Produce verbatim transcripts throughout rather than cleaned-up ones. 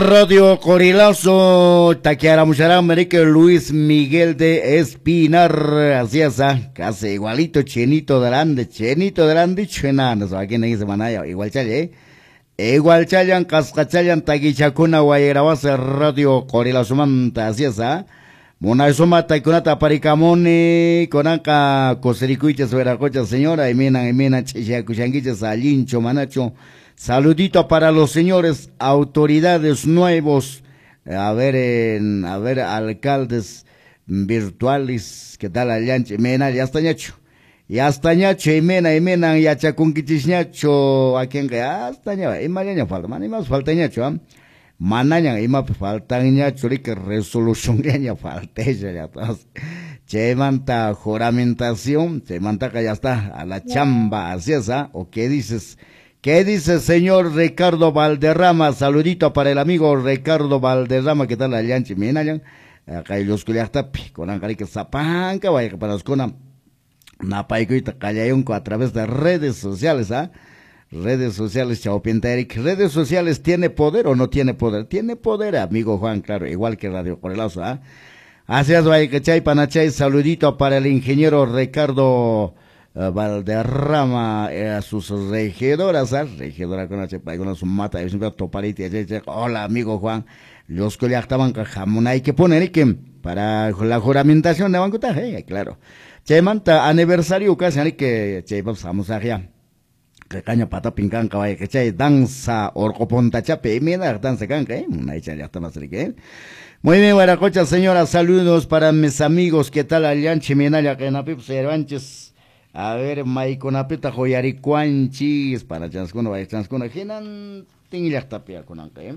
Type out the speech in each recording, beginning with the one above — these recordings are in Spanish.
Radio Corilazo, Taquiara Mucharam, Enrique Luis Miguel de Espinar, así es, ¿ah? Casi igualito, Chenito Grande, Chenito Grande, Chenano, aquí en ese manaya, igual chale, eh, igual chayan, Cascachayan, Taquichacuna, Guaygrabase, Radio Corilazo Manta, así es, ¿ah? Monazoma, Taikunata, Paricamone, Conanca, Cosericuiches, Veracocha, señora, Emena, Emena, Chichacuchanguiches, Alincho, Manacho. Saludito para los señores autoridades nuevos, a ver, en, a ver, alcaldes virtuales, ¿qué tal Allanche? Mena, ya está ñacho, ya está ñacho, y mena, y mena, ya chacunquichis ñacho, a quien que, ya está ñacho, y mañana falta, man, y más falta ñacho, ¿ah? Manaña, y más falta ñacho, y que resolución ya falta, ya está. Che manta juramentación, che manta que ya está, a la chamba, así es, ¿ah? ¿O qué dices? ¿Qué dice el señor Ricardo Valderrama? Saludito para el amigo Ricardo Valderrama, ¿qué tal allá en Chimena? Acá hay los que ya está, con la que zapanca, vaya para los con Napaicoita Callayunco a través de redes sociales, ¿ah? Redes sociales, chao Eric. ¿Redes sociales tiene poder o no tiene poder? Tiene poder, amigo Juan, claro, igual que Radio Corelazo, ¿ah? Así es, vaya que chay panachay, saludito para el ingeniero Ricardo Uh, Valderrama, eh, a sus regidoras, ¿eh? Regidora con H, con su mata, y siempre topariti, hola amigo Juan, los que le estaban jamón hay que poner, y que para la juramentación de Bancuta, eh, claro. Che manta, aniversario casi, hay que, che, vamos allá. Que caña pata pincan, caballa, que che, danza, orco ponta chape, y mira, danza canca, eh, una hecha ya está más rica, eh. Muy bien, Guaracocha, señora, saludos para mis amigos, ¿qué tal allá en Chimenaya, que en Apip Cervantes? A ver, Maiconapita, Joyaricuanchis, para Chanscuna, vaya Chanscuna, Genan, Tingillac Tapia, con Anque.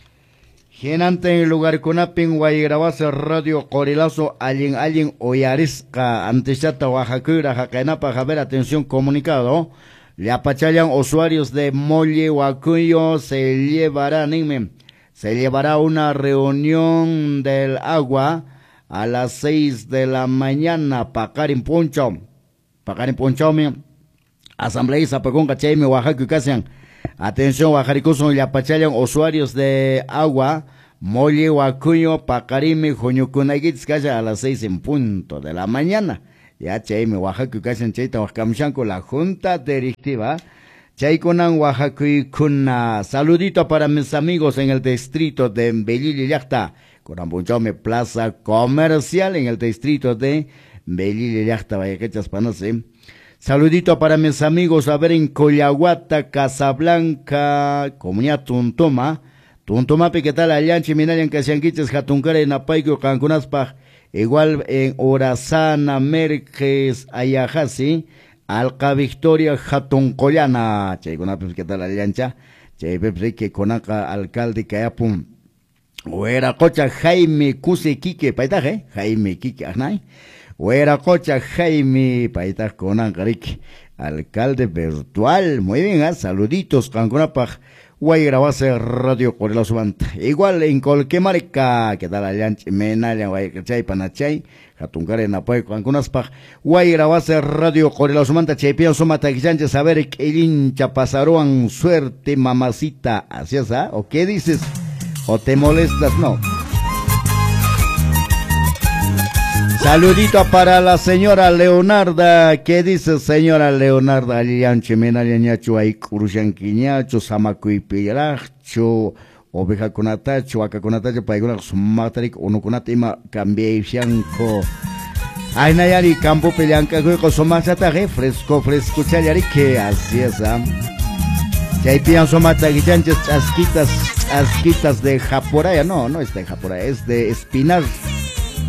Genan, en el lugar con Apin, Guaygrabase, Radio Corilazo, Allen, Allen, Oyarisca, Antechata, Oaxaca, Jacainapa, Javer, atención, comunicado. Le apachayan usuarios de Molle, Huacuyo, se llevará, Nime, se llevará una reunión del agua a las seis de la mañana, Pacarin Puncho. Pacarin Ponchome, asambleísta Pacón Cachayme, Oaxaca y Casian. Atención, Oaxaca, y apachayan usuarios de agua, Molle, Huacuyo, Pacarime, Joñucunaguitz, Calla a las seis en punto de la mañana. Ya Chayme, Oaxaca y Casian, Chayta, Oaxcamchanco, la Junta Directiva. Chayconan, Oaxaca y Cuna. Saludito para mis amigos en el distrito de Belili Yacta, Coramponchome, Plaza Comercial en el distrito de Belili Yacta, vaya que chaspanose. Saludito para mis amigos, a ver, en Coyahuata, Casablanca, Comunidad Tuntoma, Tuntomapi, ¿qué tal? Allá en Chiminaya, en Casianquiches, Jatuncara, en Apaico, Cancunaspaj, igual en Orazana, Merques, Ayajasi, Alca Victoria, Jatuncollana, Chaycunapi, ¿qué tal? Allá en Cha, Chaypepe, que Conaca, alcalde, Cayapum, Hueracocha, Jaime, Cuse, Quique, Paitaje, Jaime, Quique, Ajnay. Hueracocha Jaime, Paitas Conangarik, alcalde virtual, muy bien, ¿eh? Saluditos, Cancunapaj, Guaygrabase, Radio Corilazo Manta. Igual en Colquemarca, que tal allá en Chimenaya, Guaycachay, Panachay, Jatuncar en Apoyo, Cancunaspaj, Guaygrabase, Radio Corilazo Manta, Chaypian Somata, Guichanche, saber que el hincha pasaron suerte, mamacita, ¿así es, ah? ¿O qué dices? ¿O te molestas? No. Saludito para la señora Leonarda. ¿Qué dice señora Leonarda? Alianche, Menaliañacho, Aikurushanquiñacho, Samacuipiracho, Oveja Conatacho, Aca Conatacho, Paiguna, Sumataric, Unucunatima, Cambie Fianco. Ay, Nayari, Campo Pelianca, Gueco, Somasataje, fresco, fresco, Chayari, que así es, ¿ah? Chaypian Somataguichanches, asquitas, asquitas de Japoraya. No, no es de Japoraya, es de Espinar.